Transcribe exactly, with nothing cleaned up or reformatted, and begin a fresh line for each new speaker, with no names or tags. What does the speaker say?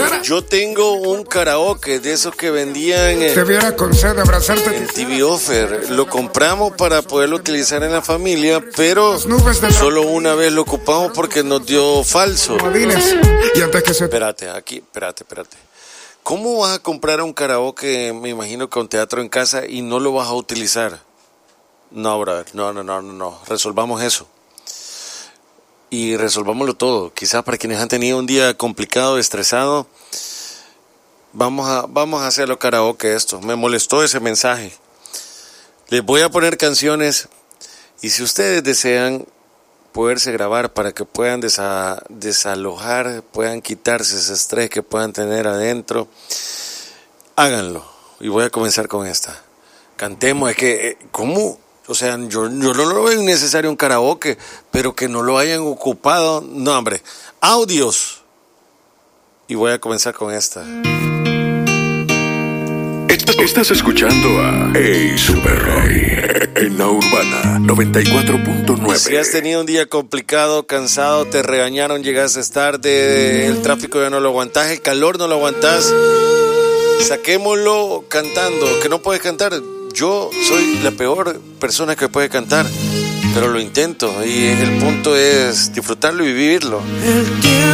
Yo tengo un karaoke de esos que vendían
Te viera con sed de abrazarte.
en T V Offer. Lo compramos para poderlo utilizar en la familia, pero
Las nubes de
solo una vez lo ocupamos porque nos dio falso.
comodines. Y antes que se...
Espérate, aquí, espérate, espérate. ¿Cómo vas a comprar un karaoke, me imagino, con teatro en casa y no lo vas a utilizar? No, brother, no, no, no, no, no. Resolvamos eso. Y resolvámoslo todo. Quizás para quienes han tenido un día complicado, estresado, vamos a, vamos a hacerlo karaoke esto. Me molestó ese mensaje. Les voy a poner canciones y si ustedes desean poderse grabar para que puedan desa, desalojar, puedan quitarse ese estrés que puedan tener adentro, háganlo. Y voy a comenzar con esta. Cantemos, es que, ¿cómo? O sea, yo, yo no lo veo innecesario un karaoke, pero que no lo hayan ocupado, no, hombre. Audios. Y voy a comenzar con esta.
Estás escuchando a Hey Super Roy en la Urbana noventa y cuatro punto nueve.
Si has tenido un día complicado, cansado, te regañaron, llegaste tarde, el tráfico ya no lo aguantás, el calor no lo aguantás, saquémoslo cantando. Que no puedes cantar. Yo soy la peor persona que puede cantar, pero lo intento y el punto es disfrutarlo y vivirlo.